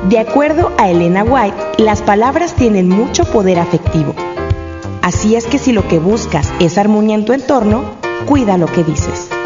De acuerdo a Elena White, las palabras tienen mucho poder afectivo. Así es que si lo que buscas es armonía en tu entorno, cuida lo que dices.